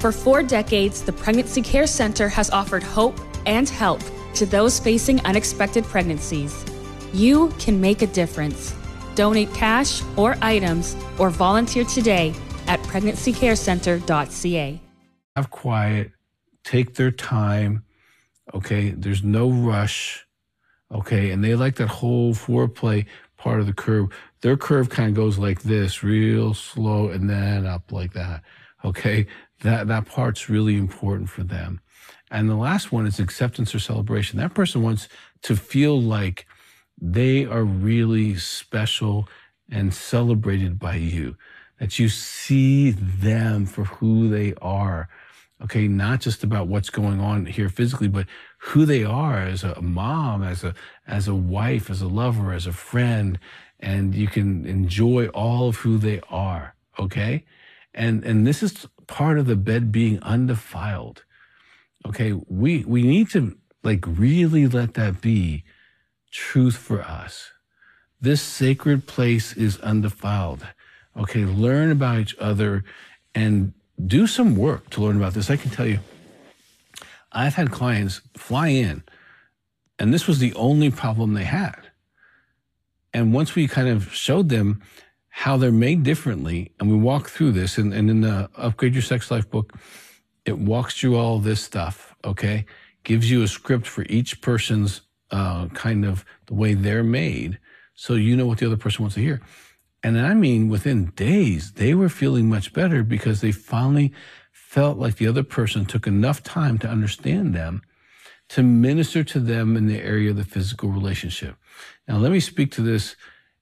For 4 decades, the Pregnancy Care Center has offered hope and help to those facing unexpected pregnancies. You can make a difference. Donate cash or items or volunteer today at pregnancycarecenter.ca. Have quiet, take their time, okay? There's no rush, okay? And they like that whole foreplay part of the curve. Their curve kind of goes like this, real slow, and then up like that, okay? That part's really important for them. And the last one is acceptance or celebration. That person wants to feel like they are really special and celebrated by you, that you see them for who they are, okay? Not just about what's going on here physically, but who they are as a mom, as a wife, as a lover, as a friend, and you can enjoy all of who they are, okay? And this is part of the bed being undefiled. Okay, we need to really let that be truth for us. This sacred place is undefiled. Okay, learn about each other and do some work to learn about this. I can tell you, I've had clients fly in, and this was the only problem they had. And once we kind of showed them how they're made differently, and we walked through this, and in the Upgrade Your Sex Life book, it walks through all this stuff, okay? Gives you a script for each person's kind of the way they're made, so you know what the other person wants to hear. And I mean, within days, they were feeling much better because they finally felt like the other person took enough time to understand them, to minister to them in the area of the physical relationship. Now, let me speak to this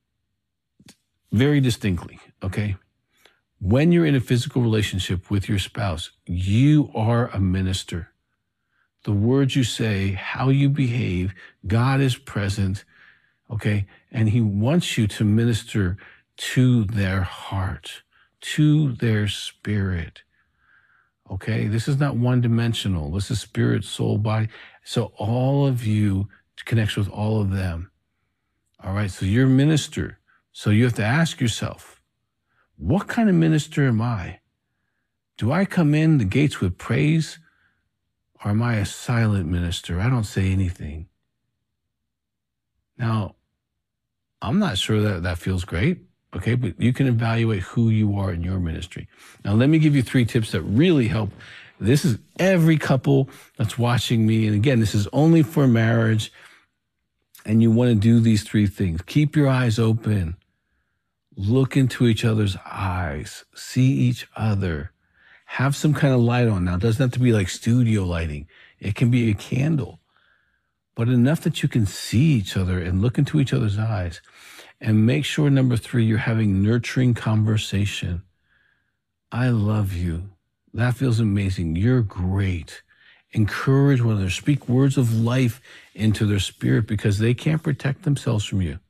very distinctly, okay? When you're in a physical relationship with your spouse, you are a minister. The words you say, how you behave, God is present, okay? And he wants you to minister to their heart, to their spirit, okay? This is not one-dimensional. This is spirit, soul, body. So all of you connects with all of them, all right? So you're a minister. So you have to ask yourself, what kind of minister am I? Do I come in the gates with praise, or am I a silent minister? I don't say anything. Now, I'm not sure that feels great, okay? But you can evaluate who you are in your ministry. Now, let me give you 3 tips that really help. This is every couple that's watching me. And again, this is only for marriage. And you want to do these 3 things. Keep your eyes open. Look into each other's eyes. See each other. Have some kind of light on. Now, it doesn't have to be like studio lighting. It can be a candle. But enough that you can see each other and look into each other's eyes. And make sure, number 3, you're having nurturing conversation. I love you. That feels amazing. You're great. Encourage one another. Speak words of life into their spirit because they can't protect themselves from you.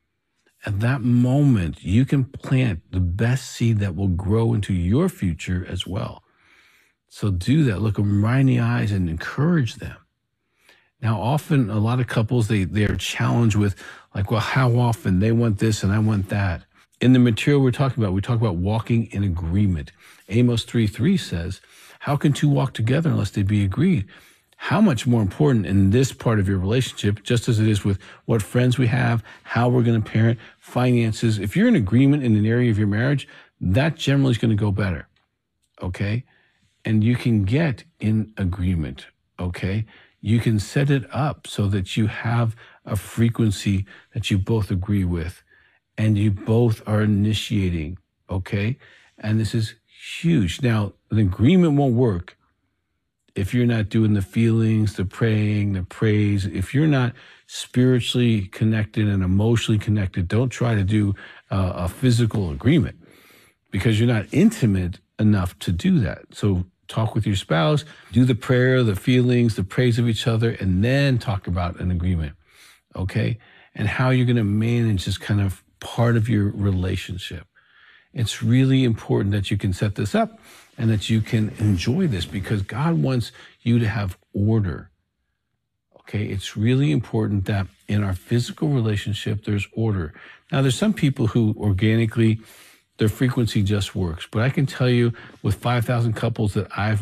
At that moment, you can plant the best seed that will grow into your future as well. So do that. Look them right in the eyes and encourage them. Now, often a lot of couples, they are challenged with like, well, how often they want this and I want that. In the material we talk about walking in agreement. Amos 3:3 says, how can 2 walk together unless they be agreed? How much more important in this part of your relationship, just as it is with what friends we have, how we're going to parent, finances. If you're in agreement in an area of your marriage, that generally is going to go better, okay? And you can get in agreement, okay? You can set it up so that you have a frequency that you both agree with and you both are initiating, okay? And this is huge. Now, an agreement won't work if you're not doing the feelings, the praying, the praise. If you're not spiritually connected and emotionally connected, don't try to do a physical agreement because you're not intimate enough to do that. So talk with your spouse, do the prayer, the feelings, the praise of each other, and then talk about an agreement, okay? And how you're going to manage this kind of part of your relationship. It's really important that you can set this up and that you can enjoy this because God wants you to have order. Okay, it's really important that in our physical relationship, there's order. Now, there's some people who organically, their frequency just works. But I can tell you with 5,000 couples that I've